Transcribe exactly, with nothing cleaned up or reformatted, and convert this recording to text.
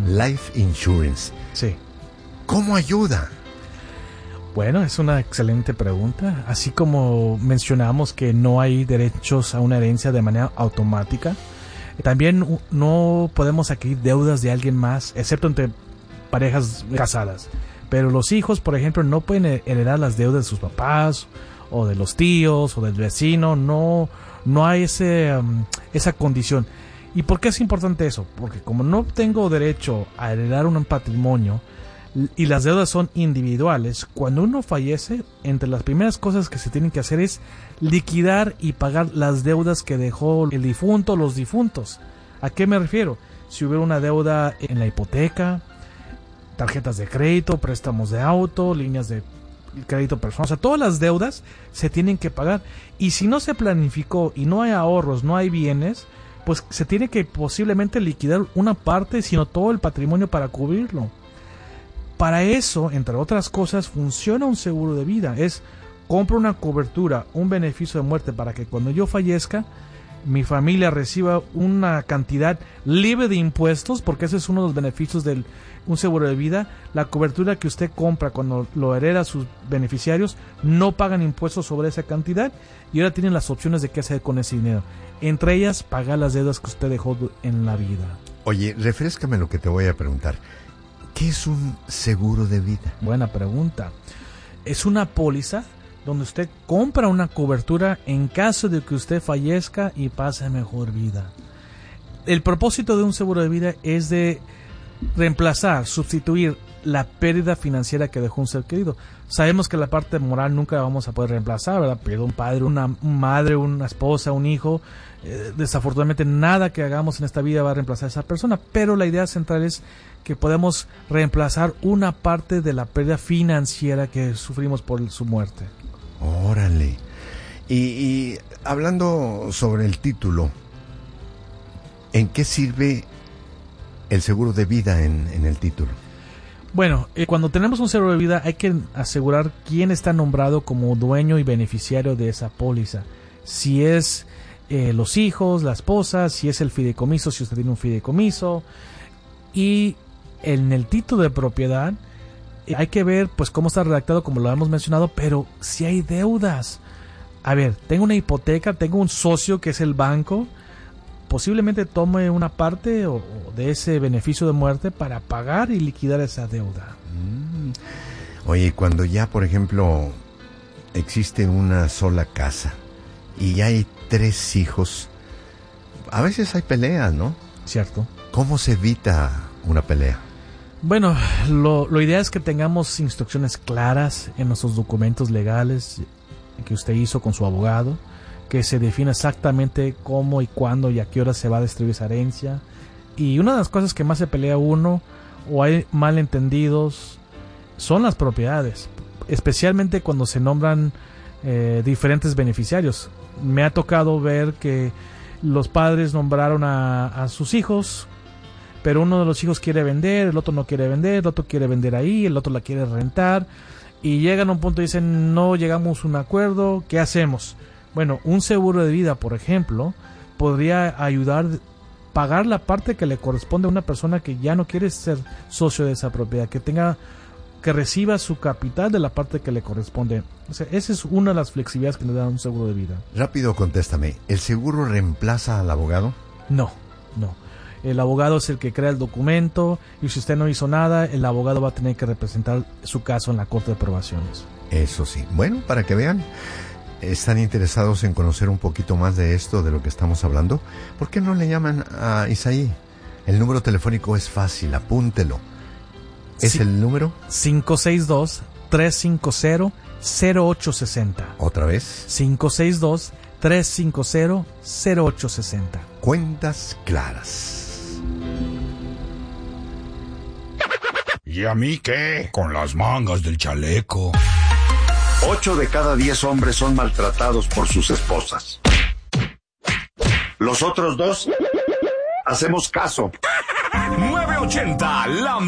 Life Insurance. Sí. ¿Cómo ayuda? Bueno, es una excelente pregunta. Así como mencionamos que no hay derechos a una herencia de manera automática, también no podemos adquirir deudas de alguien más, excepto entre parejas casadas. Pero los hijos, por ejemplo, no pueden heredar las deudas de sus papás o de los tíos o del vecino. No, no hay ese, um, esa condición. ¿Y por qué es importante eso? Porque como no tengo derecho a heredar un patrimonio y las deudas son individuales, cuando uno fallece, entre las primeras cosas que se tienen que hacer es liquidar y pagar las deudas que dejó el difunto o los difuntos. ¿A qué me refiero? Si hubiera una deuda en la hipoteca, tarjetas de crédito, préstamos de auto, líneas de crédito personal, o sea, todas las deudas se tienen que pagar. Y si no se planificó y no hay ahorros, no hay bienes, pues se tiene que posiblemente liquidar una parte, sino todo el patrimonio para cubrirlo. Para eso, entre otras cosas, funciona un seguro de vida. Es, compro una cobertura, un beneficio de muerte para que cuando yo fallezca, mi familia reciba una cantidad libre de impuestos, porque ese es uno de los beneficios de un seguro de vida. La cobertura que usted compra cuando lo hereda a sus beneficiarios, no pagan impuestos sobre esa cantidad y ahora tienen las opciones de qué hacer con ese dinero. Entre ellas, pagar las deudas que usted dejó en la vida. Oye, refréscame lo que te voy a preguntar. ¿Qué es un seguro de vida? Buena pregunta. Es una póliza donde usted compra una cobertura en caso de que usted fallezca y pase mejor vida. El propósito de un seguro de vida es de reemplazar, sustituir la pérdida financiera que dejó un ser querido. Sabemos que la parte moral nunca la vamos a poder reemplazar, ¿verdad? Pero un padre, una madre, una esposa, un hijo, eh, desafortunadamente nada que hagamos en esta vida va a reemplazar a esa persona, pero la idea central es que podemos reemplazar una parte de la pérdida financiera que sufrimos por su muerte. Órale. Y, y hablando sobre el título, ¿en qué sirve el seguro de vida en, en el título? Bueno, eh, cuando tenemos un seguro de vida hay que asegurar quién está nombrado como dueño y beneficiario de esa póliza. Si es eh, los hijos, la esposa, si es el fideicomiso, si usted tiene un fideicomiso. Y en el título de propiedad eh, hay que ver pues cómo está redactado, como lo hemos mencionado, pero si hay deudas. A ver, tengo una hipoteca, tengo un socio que es el banco, posiblemente tome una parte o, o de ese beneficio de muerte para pagar y liquidar esa deuda. Mm. Oye, cuando ya, por ejemplo, existe una sola casa y ya hay tres hijos, a veces hay peleas, ¿no? Cierto. ¿Cómo se evita una pelea? Bueno, lo, lo ideal es que tengamos instrucciones claras en nuestros documentos legales que usted hizo con su abogado, que se define exactamente cómo y cuándo y a qué hora se va a distribuir esa herencia. Y una de las cosas que más se pelea uno, o hay malentendidos, son las propiedades, especialmente cuando se nombran eh, diferentes beneficiarios. Me ha tocado ver que los padres nombraron a, a sus hijos, pero uno de los hijos quiere vender, el otro no quiere vender, el otro quiere vender ahí, el otro la quiere rentar, y llegan a un punto y dicen, no llegamos a un acuerdo, ¿qué hacemos? Bueno, un seguro de vida, por ejemplo, podría ayudar a pagar la parte que le corresponde a una persona que ya no quiere ser socio de esa propiedad, que tenga, que reciba su capital de la parte que le corresponde. O sea, esa es una de las flexibilidades que le da un seguro de vida. Rápido, contéstame. ¿El seguro reemplaza al abogado? No, no. El abogado es el que crea el documento y si usted no hizo nada, el abogado va a tener que representar su caso en la Corte de Aprobaciones. Eso sí. Bueno, para que vean, están interesados en conocer un poquito más de esto, de lo que estamos hablando, ¿por qué no le llaman a Isaí? El número telefónico es fácil, apúntelo. ¿Es sí, el número? cinco seis dos, tres cinco cero, cero ocho seis cero. ¿Otra vez? cinco seis dos, tres cinco cero, cero ocho seis cero. Cuentas claras. ¿Y a mí qué? Con las mangas del chaleco. Ocho de cada diez hombres son maltratados por sus esposas. Los otros dos hacemos caso. nueve ochenta, la